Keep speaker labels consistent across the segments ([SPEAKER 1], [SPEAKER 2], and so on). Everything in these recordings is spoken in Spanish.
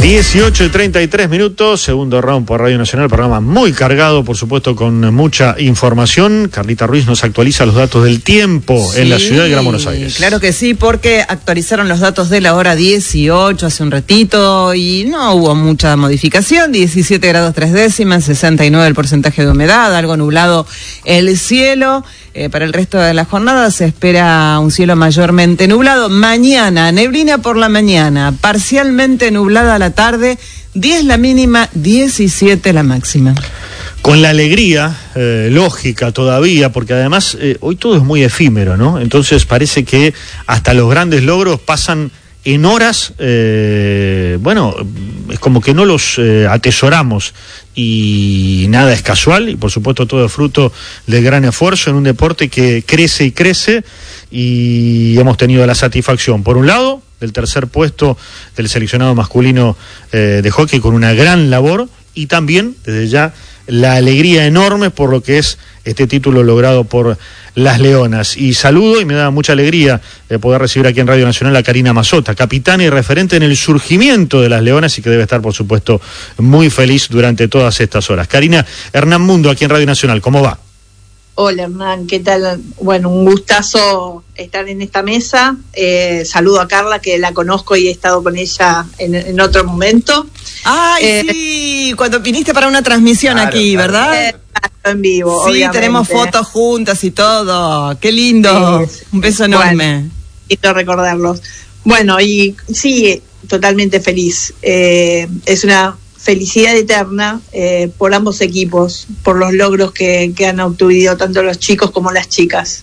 [SPEAKER 1] 18:33, segundo round por Radio Nacional, programa muy cargado, por supuesto, con mucha información. Carlita Ruiz nos actualiza los datos del tiempo en la ciudad de Gran Buenos Aires.
[SPEAKER 2] Claro que sí, porque actualizaron los datos de la hora 18 hace un ratito y no hubo mucha modificación. 17 grados 3 décimas, 69 el porcentaje de humedad, algo nublado el cielo. Para el resto de la jornada se espera un cielo mayormente nublado. Mañana, neblina por la mañana, parcialmente nublada a la tarde, 10 la mínima, 17 la máxima.
[SPEAKER 1] Con la alegría lógica todavía, porque además hoy todo es muy efímero, ¿no? Entonces parece que hasta los grandes logros pasan en horas, bueno, es como que no los atesoramos y nada es casual y por supuesto todo es fruto del gran esfuerzo en un deporte que crece y crece y hemos tenido la satisfacción, por un lado, del tercer puesto del seleccionado masculino de hockey con una gran labor y también, desde ya, la alegría enorme por lo que es este título logrado por las Leonas. Y saludo y me da mucha alegría de poder recibir aquí en Radio Nacional a Karina Mazzota, capitana y referente en el surgimiento de las Leonas y que debe estar, por supuesto, muy feliz durante todas estas horas. Karina, Hernán Mundo aquí en Radio Nacional, ¿cómo va?
[SPEAKER 3] Hola Hernán, ¿qué tal? Bueno, un gustazo estar en esta mesa. Saludo a Carla, que la conozco y he estado con ella en otro momento.
[SPEAKER 2] ¡Ay, sí! Cuando viniste para una transmisión claro, aquí, ¿verdad?
[SPEAKER 3] En vivo,
[SPEAKER 2] sí,
[SPEAKER 3] obviamente.
[SPEAKER 2] Tenemos fotos juntas y todo. ¡Qué lindo! Sí, un beso enorme.
[SPEAKER 3] Bueno, quiero recordarlos. Bueno, y sí, totalmente feliz. Es una felicidad eterna por ambos equipos, por los logros que han obtenido tanto los chicos como las chicas.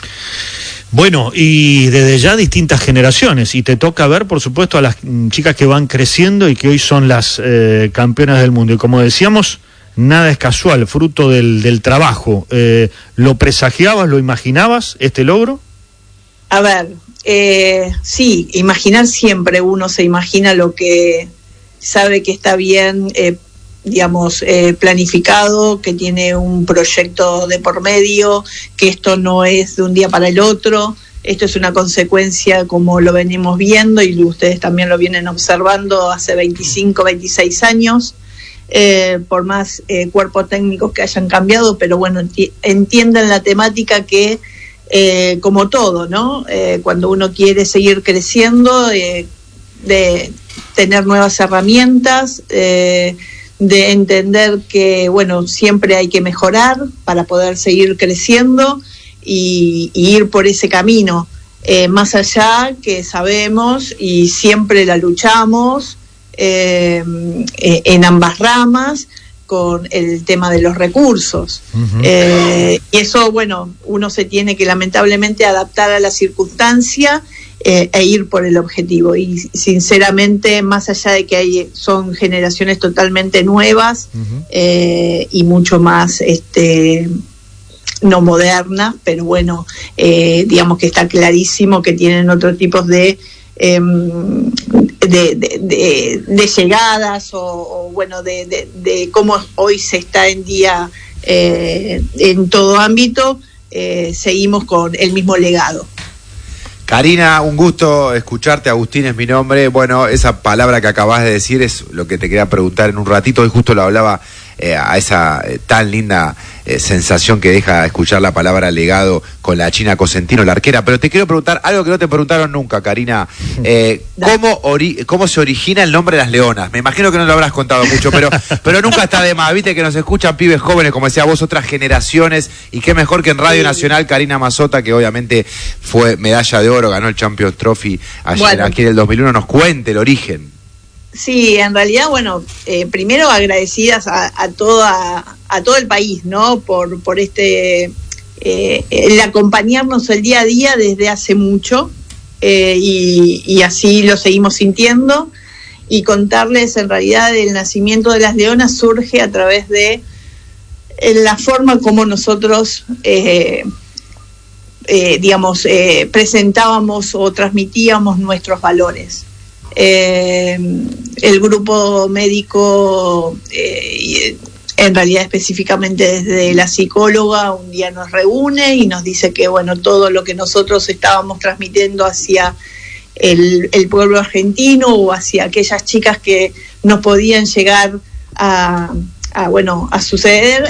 [SPEAKER 1] Bueno, y desde ya distintas generaciones, y te toca ver, por supuesto, a las chicas que van creciendo y que hoy son las campeonas del mundo. Y como decíamos, nada es casual, fruto del trabajo. ¿Lo presagiabas, lo imaginabas, este logro?
[SPEAKER 3] A ver, sí, imaginar siempre uno se imagina lo que sabe que está bien, planificado, que tiene un proyecto de por medio, que esto no es de un día para el otro, esto es una consecuencia como lo venimos viendo y ustedes también lo vienen observando hace 25, 26 años, por más cuerpos técnicos que hayan cambiado, pero bueno, entiendan la temática que, como todo, ¿no? Cuando uno quiere seguir creciendo, de tener nuevas herramientas, de entender que, bueno, siempre hay que mejorar para poder seguir creciendo y ir por ese camino, más allá que sabemos y siempre la luchamos en ambas ramas con el tema de los recursos. Uh-huh. Y eso, bueno, uno se tiene que lamentablemente adaptar a la circunstancia e ir por el objetivo. Y sinceramente, más allá de que son generaciones totalmente nuevas, uh-huh, y mucho más no modernas, pero bueno, digamos que está clarísimo que tienen otro tipo de llegadas o bueno, de cómo hoy se está en día en todo ámbito, seguimos con el mismo legado.
[SPEAKER 4] Karina, un gusto escucharte. Agustín es mi nombre. Bueno, esa palabra que acabas de decir es lo que te quería preguntar en un ratito. Hoy justo lo hablaba a esa tan linda sensación que deja escuchar la palabra legado con la China Cosentino, la arquera. Pero te quiero preguntar algo que no te preguntaron nunca, Karina. ¿Cómo se origina el nombre de las Leonas? Me imagino que no lo habrás contado mucho, pero nunca está de más. Viste que nos escuchan pibes jóvenes, como decía vos, otras generaciones. Y qué mejor que en Radio Nacional, Karina Mazzota, que obviamente fue medalla de oro, ganó el Champions Trophy ayer, aquí en el 2001, nos cuente el origen.
[SPEAKER 3] Sí, en realidad, bueno, primero agradecidas a todo el país, ¿no? Por el acompañarnos el día a día desde hace mucho, y así lo seguimos sintiendo, y contarles en realidad el nacimiento de las Leonas surge a través de la forma como nosotros presentábamos o transmitíamos nuestros valores. El grupo médico, en realidad específicamente desde la psicóloga, un día nos reúne y nos dice que bueno, todo lo que nosotros estábamos transmitiendo hacia el pueblo argentino o hacia aquellas chicas que nos podían llegar a suceder,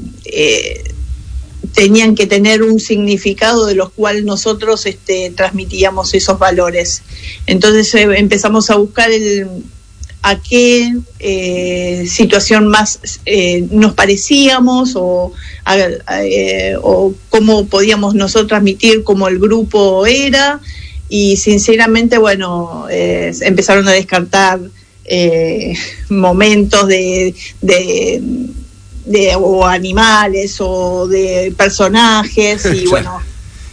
[SPEAKER 3] tenían que tener un significado de los cuales nosotros transmitíamos esos valores. Entonces empezamos a buscar a qué situación más nos parecíamos o cómo podíamos nosotros transmitir cómo el grupo era, y sinceramente empezaron a descartar momentos de o animales o de personajes y bueno,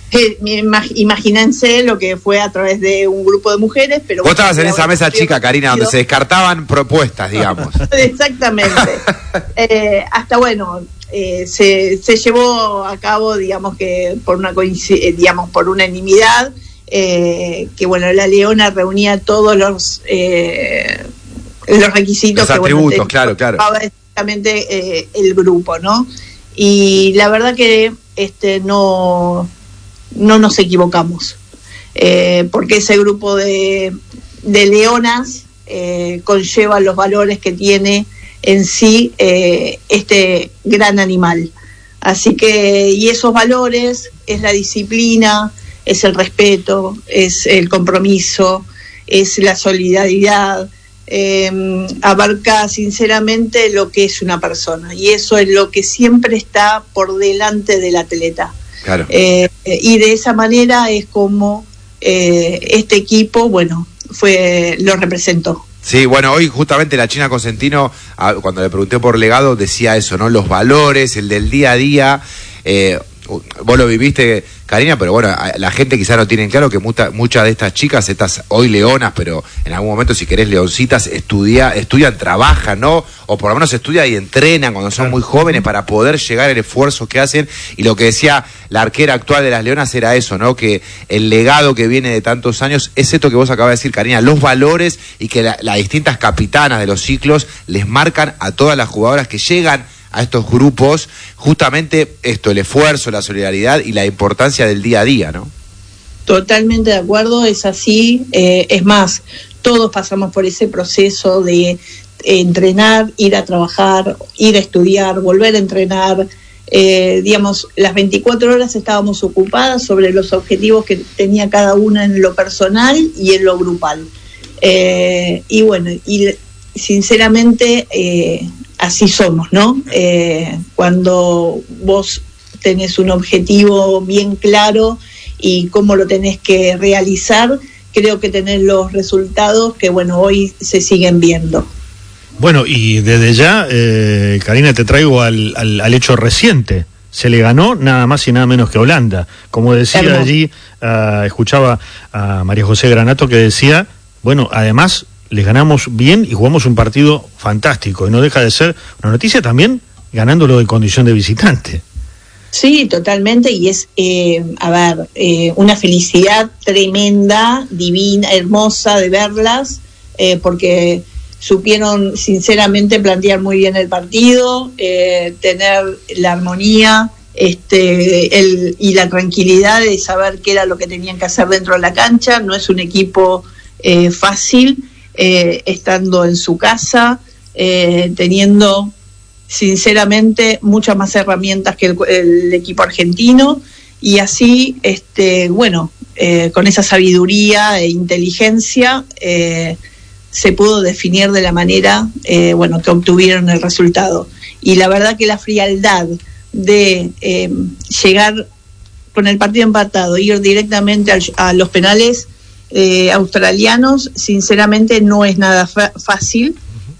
[SPEAKER 3] imagínense lo que fue a través de un grupo de mujeres. Pero
[SPEAKER 4] vos estabas en esa mesa chica, Karina, donde se descartaban propuestas, digamos.
[SPEAKER 3] Exactamente. Hasta se llevó a cabo, digamos que por unanimidad, que la Leona reunía todos los requisitos,
[SPEAKER 4] los atributos, claro.
[SPEAKER 3] Exactamente, el grupo, ¿no? Y la verdad que no nos equivocamos, porque ese grupo de leonas conlleva los valores que tiene en sí este gran animal. Así que, y esos valores es la disciplina, es el respeto, es el compromiso, es la solidaridad, abarca sinceramente lo que es una persona, y eso es lo que siempre está por delante del atleta.
[SPEAKER 4] Claro.
[SPEAKER 3] Y de esa manera es como este equipo, lo representó.
[SPEAKER 4] Sí, hoy justamente la China Cosentino, cuando le pregunté por legado, decía eso, ¿no? Los valores, el del día a día. Vos lo viviste, Karina, pero la gente quizá no tiene en claro que muchas de estas chicas, estas hoy leonas, pero en algún momento, si querés, leoncitas, estudian, trabajan, ¿no? O por lo menos estudian y entrenan cuando son muy jóvenes para poder llegar al esfuerzo que hacen. Y lo que decía la arquera actual de las Leonas era eso, ¿no? Que el legado que viene de tantos años es esto que vos acabas de decir, Karina, los valores, y que las distintas capitanas de los ciclos les marcan a todas las jugadoras que llegan a estos grupos, justamente esto, el esfuerzo, la solidaridad y la importancia del día a día, ¿no?
[SPEAKER 3] Totalmente de acuerdo, es así. Es más, todos pasamos por ese proceso de entrenar, ir a trabajar, ir a estudiar, volver a entrenar. Las 24 horas estábamos ocupadas sobre los objetivos que tenía cada una en lo personal y en lo grupal. Y sinceramente así somos, ¿no? Cuando vos tenés un objetivo bien claro y cómo lo tenés que realizar, creo que tenés los resultados que hoy se siguen viendo.
[SPEAKER 1] Bueno, y desde ya, Karina, te traigo al hecho reciente. Se le ganó nada más y nada menos que Holanda. Como decía allí, escuchaba a María José Granato que decía, además les ganamos bien y jugamos un partido fantástico, y no deja de ser una noticia también ganándolo en condición de visitante.
[SPEAKER 3] Sí, totalmente, y es una felicidad tremenda, divina, hermosa de verlas, porque supieron sinceramente plantear muy bien el partido, tener la armonía y la tranquilidad de saber qué era lo que tenían que hacer dentro de la cancha. No es un equipo fácil, estando en su casa, teniendo sinceramente muchas más herramientas que el equipo argentino, y así con esa sabiduría e inteligencia se pudo definir de la manera que obtuvieron el resultado. Y la verdad que la frialdad de llegar con el partido empatado, ir directamente a los penales australianos, sinceramente no es nada fácil,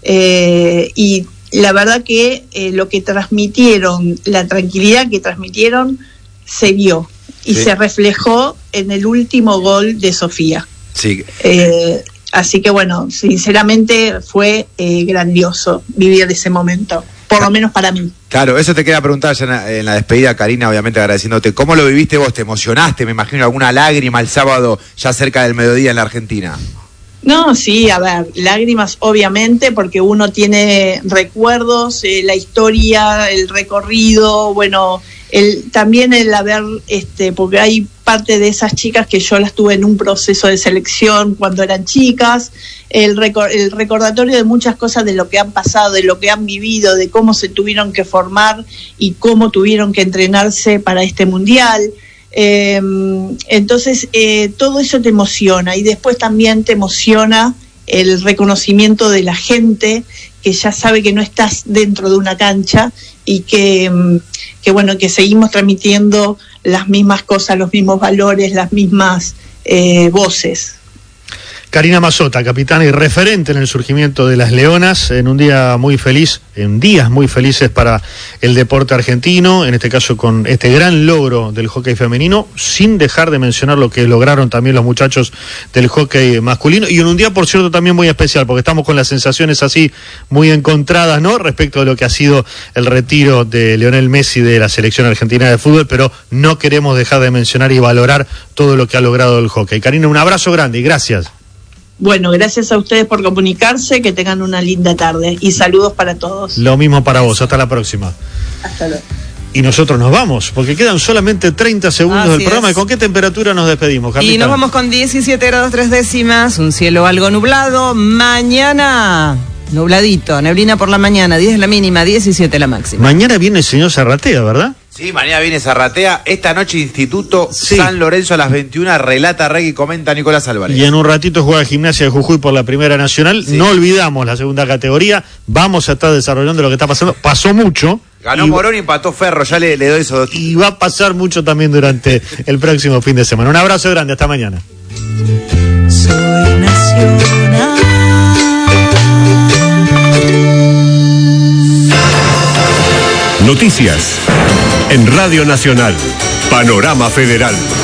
[SPEAKER 3] y la verdad que lo que transmitieron, la tranquilidad que transmitieron, se vio y se reflejó en el último gol de Sofía.
[SPEAKER 4] Sí.
[SPEAKER 3] Así que sinceramente fue grandioso vivir ese momento, por lo menos para mí.
[SPEAKER 4] Claro, eso te quería preguntar ya en la despedida, Karina, obviamente agradeciéndote. ¿Cómo lo viviste vos? ¿Te emocionaste? Me imagino alguna lágrima el sábado ya cerca del mediodía en la Argentina.
[SPEAKER 3] No, sí, a ver, lágrimas obviamente, porque uno tiene recuerdos, la historia, el recorrido, bueno, también el haber, porque hay parte de esas chicas que yo las tuve en un proceso de selección cuando eran chicas, el recordatorio de muchas cosas, de lo que han pasado, de lo que han vivido, de cómo se tuvieron que formar y cómo tuvieron que entrenarse para este mundial. Entonces todo eso te emociona, y después también te emociona el reconocimiento de la gente que ya sabe que no estás dentro de una cancha y que bueno, que seguimos transmitiendo las mismas cosas, los mismos valores, las mismas voces.
[SPEAKER 1] Karina Mazzota, capitana y referente en el surgimiento de las Leonas, en un día muy feliz, en días muy felices para el deporte argentino, en este caso con este gran logro del hockey femenino, sin dejar de mencionar lo que lograron también los muchachos del hockey masculino, y en un día, por cierto, también muy especial, porque estamos con las sensaciones así muy encontradas, ¿no?, respecto de lo que ha sido el retiro de Lionel Messi de la selección argentina de fútbol, pero no queremos dejar de mencionar y valorar todo lo que ha logrado el hockey. Karina, un abrazo grande y gracias.
[SPEAKER 3] Bueno, gracias a ustedes por comunicarse, que tengan una linda tarde y saludos para todos.
[SPEAKER 1] Lo mismo para vos, hasta la próxima.
[SPEAKER 3] Hasta luego.
[SPEAKER 1] Y nosotros nos vamos, porque quedan solamente 30 segundos del programa. ¿Y con qué temperatura nos despedimos, capitán?
[SPEAKER 2] Y nos vamos con 17 grados 3 décimas, un cielo algo nublado. Mañana, nubladito, neblina por la mañana, 10 la mínima, 17 la máxima.
[SPEAKER 1] Mañana viene el señor Zarratea, ¿verdad?
[SPEAKER 4] Sí, mañana viene Zarratea. Esta noche Instituto San Lorenzo a las 21, relata, reggae y comenta Nicolás Álvarez.
[SPEAKER 1] Y en un ratito juega Gimnasia de Jujuy por la Primera Nacional. Sí. No olvidamos la segunda categoría. Vamos a estar desarrollando lo que está pasando. Pasó mucho.
[SPEAKER 4] Ganó Morón y empató Ferro. Ya le doy esos dos.
[SPEAKER 1] Y va a pasar mucho también durante el próximo fin de semana. Un abrazo grande. Hasta mañana.
[SPEAKER 5] Soy nacional.
[SPEAKER 6] Noticias en Radio Nacional. Panorama Federal.